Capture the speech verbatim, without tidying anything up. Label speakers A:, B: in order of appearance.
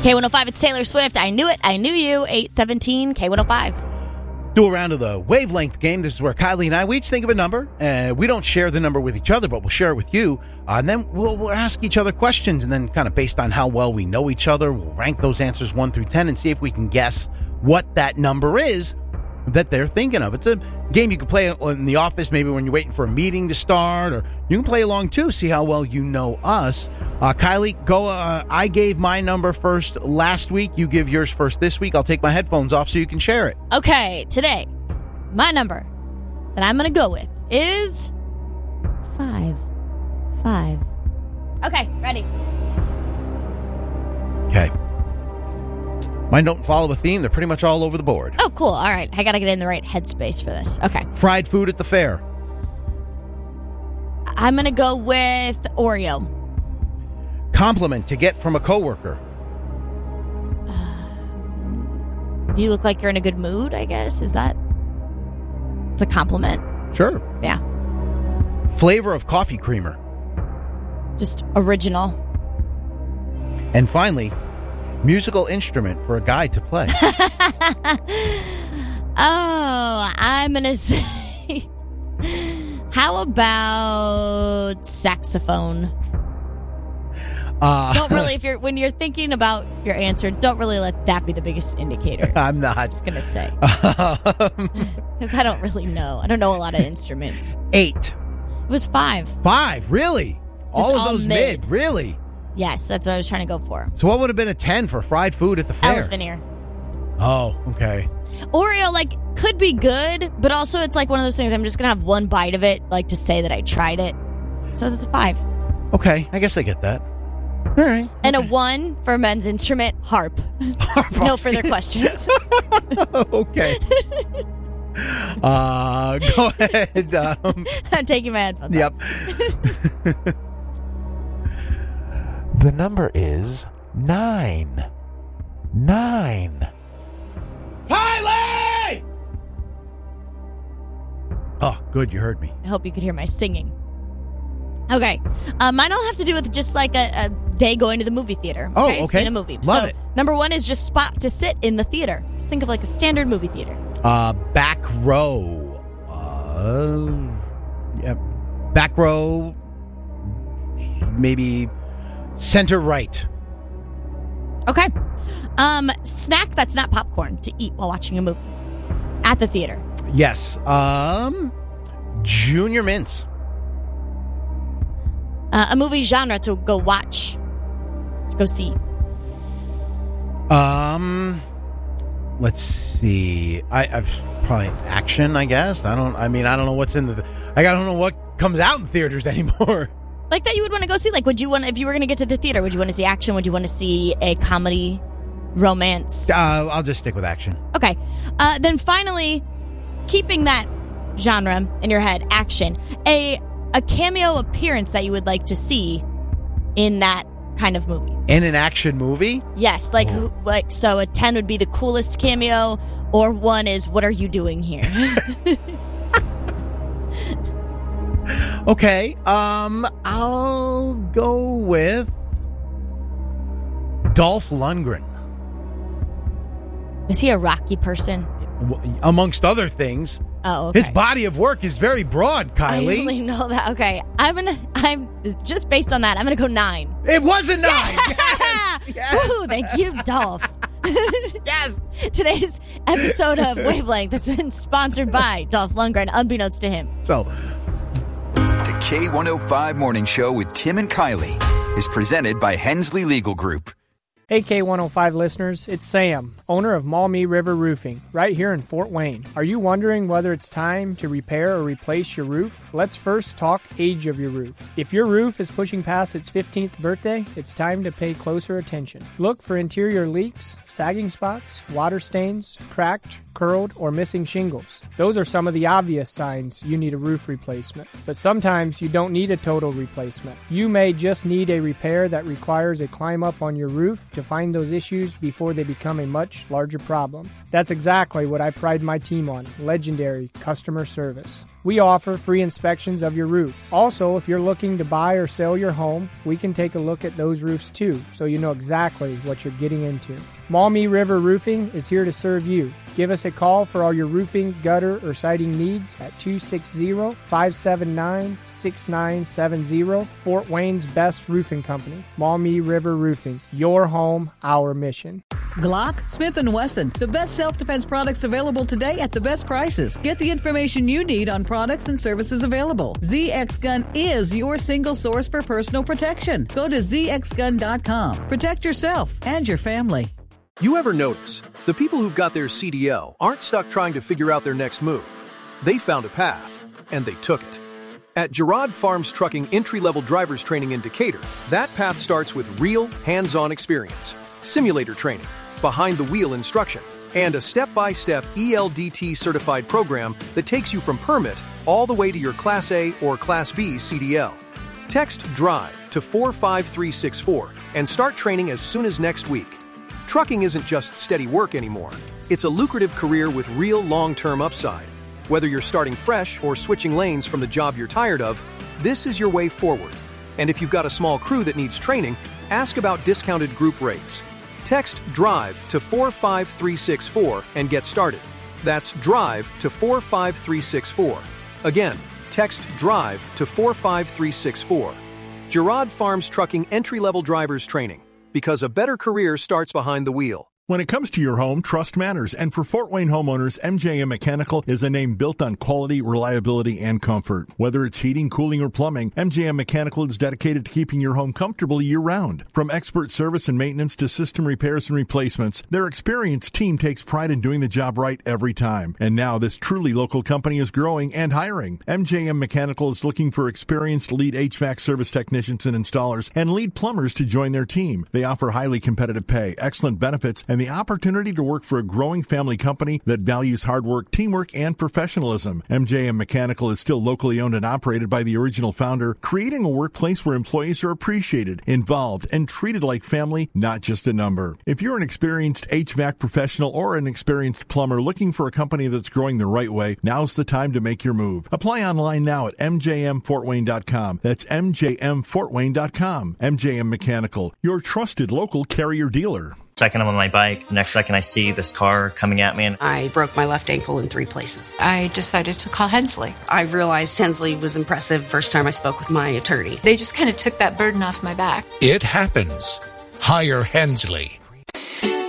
A: K one oh five, it's Taylor Swift. I knew it. I knew you. eight seventeen K one oh five.
B: Do a round of the wavelength game. This is where Kylie and I, we each think of a number. Uh, we don't share the number with each other, but we'll share it with you. Uh, and then we'll, we'll ask each other questions. And then kind of based on how well we know each other, we'll rank those answers one through ten and see if we can guess what that number is that they're thinking of. It's a game you can play in the office, maybe when you're waiting for a meeting to start, or you can play along too, see how well you know us. Uh, Kylie, go. Uh, I gave my number first last week. You give yours first this week. I'll take my headphones off so you can share it.
A: Okay, today, my number that I'm going to go with is five. Five. Okay, ready.
B: Okay. Mine don't follow a theme. They're pretty much all over the board.
A: Oh, cool. All right. I got to get in the right headspace for this. Okay.
B: Fried food at the fair.
A: I'm going to go with Oreo.
B: Compliment to get from a coworker.
A: Uh, do you look like you're in a good mood, I guess? Is that... It's a compliment.
B: Sure.
A: Yeah.
B: Flavor of coffee creamer.
A: Just original.
B: And finally... musical instrument for a guy to play.
A: Oh, I'm going to say, how about saxophone? Uh, don't really, if you're, when you're thinking about your answer, don't really let that be the biggest indicator.
B: I'm not.
A: I'm just going to say. Because I don't really know. I don't know a lot of instruments.
B: Eight.
A: It was five.
B: Five, really?
A: Just
B: all of
A: all
B: those
A: mid.
B: mid, really?
A: Yes, that's what I was trying to go for.
B: So what would have been a ten for fried food at the fair?
A: Elephant ear.
B: Oh, okay.
A: Oreo, like, could be good, but also it's like one of those things, I'm just going to have one bite of it, like, to say that I tried it. So it's a five.
B: Okay, I guess I get that. All right.
A: And
B: okay.
A: a one for men's instrument, harp.
B: Harp.
A: No further questions.
B: Okay. uh, go ahead. Um,
A: I'm taking my headphones
B: Yep.
C: The number is nine. Nine.
B: Kylie! Oh, good, you heard me.
A: I hope you could hear my singing. Okay. Uh, mine all have to do with just like a, a day going to the movie theater.
B: Oh,
A: okay.
B: okay.
A: Seeing a movie.
B: Love
A: so,
B: it.
A: Number one is just spot to sit in the theater. Just think of like a standard movie theater.
B: Uh, back row. Uh, yeah, back row. Maybe center right.
A: Okay. Um, snack that's not popcorn to eat while watching a movie at the theater.
B: Yes. Um, Junior Mints.
A: Uh, a movie genre to go watch, to go see.
B: Um, let's see. I, I've probably action. I guess. I don't. I mean, I don't know what's in the. I don't know what comes out in theaters anymore.
A: Like that you would want to go see? Like, would you want, if you were going to get to the theater, would you want to see action? Would you want to see a comedy, romance?
B: Uh, I'll just stick with action.
A: Okay. Uh, then finally, keeping that genre in your head, action, a a cameo appearance that you would like to see in that kind of movie.
B: In an action movie?
A: Yes. Like,
B: Oh.
A: who, like so a ten would be the coolest cameo, or one is, what are you doing here?
B: Okay, um, I'll go with Dolph Lundgren.
A: Is he a Rocky person?
B: W- Amongst other things,
A: Oh, okay.
B: his body of work is very broad,
A: I
B: Kylie.
A: only know that. Okay, I'm gonna. I'm just based on that. I'm gonna go nine.
B: It was a nine. Yes, yes.
A: Woo, thank you, Dolph.
B: Yes.
A: Today's episode of Wavelength has been sponsored by Dolph Lundgren, unbeknownst to him.
B: So,
D: The K one oh five Morning Show with Tim and Kylie is presented by Hensley Legal Group.
E: Hey K one oh five listeners, it's Sam, owner of Maumee River Roofing, right here in Fort Wayne. Are you wondering whether it's time to repair or replace your roof? Let's first talk age of your roof. If your roof is pushing past its fifteenth birthday, it's time to pay closer attention. Look for interior leaks, sagging spots, water stains, cracked, curled, or missing shingles. Those are some of the obvious signs you need a roof replacement. But sometimes you don't need a total replacement. You may just need a repair that requires a climb up on your roof to find those issues before they become a much larger problem. That's exactly what I pride my team on, legendary customer service. We offer free inspections of your roof. Also, if you're looking to buy or sell your home, we can take a look at those roofs too, so you know exactly what you're getting into. Maumee River Roofing is here to serve you. Give us a call for all your roofing, gutter, or siding needs at two six zero, five seven nine, six nine seven zero. Fort Wayne's best roofing company, Maumee River Roofing. Your home, our mission.
F: Glock, Smith and Wesson, the best self-defense products available today at the best prices. Get the information you need on products and services available. Z X Gun is your single source for personal protection. Go to z x gun dot com. Protect yourself and your family.
G: You ever notice the people who've got their C D L aren't stuck trying to figure out their next move? They found a path, and they took it. At Gerard Farms Trucking entry-level driver's training in Decatur, that path starts with real, hands-on experience, simulator training, behind-the-wheel instruction, and a step-by-step E L D T certified program that takes you from permit all the way to your Class A or Class B C D L. Text DRIVE to four five three six four and start training as soon as next week. Trucking isn't just steady work anymore. It's a lucrative career with real long-term upside. Whether you're starting fresh or switching lanes from the job you're tired of, this is your way forward. And if you've got a small crew that needs training, ask about discounted group rates. Text DRIVE to four five three six four and get started. That's DRIVE to four five three six four. Again, text DRIVE to four five three six four. Gerard Farms Trucking entry-level drivers training. Because a better career starts behind the wheel.
H: When it comes to your home, trust matters, and for Fort Wayne homeowners, M J M Mechanical is a name built on quality, reliability, and comfort. Whether it's heating, cooling, or plumbing, M J M Mechanical is dedicated to keeping your home comfortable year-round. From expert service and maintenance to system repairs and replacements, their experienced team takes pride in doing the job right every time. And now this truly local company is growing and hiring. M J M Mechanical is looking for experienced lead H V A C service technicians and installers and lead plumbers to join their team. They offer highly competitive pay, excellent benefits, and the opportunity to work for a growing family company that values hard work, teamwork, and professionalism. M J M Mechanical is still locally owned and operated by the original founder, creating a workplace where employees are appreciated, involved, and treated like family, not just a number. If you're an experienced H V A C professional or an experienced plumber looking for a company that's growing the right way, now's the time to make your move. Apply online now at m j m fort wayne dot com. That's m j m fort wayne dot com. M J M Mechanical, your trusted local Carrier dealer.
I: Second, I'm on my bike. Next second, I see this car coming at me. And
J: I broke my left ankle in three places.
K: I decided to call Hensley.
J: I realized Hensley was impressive first time I spoke with my attorney.
K: They just kind of took that burden off my back.
L: It happens. Hire Hensley.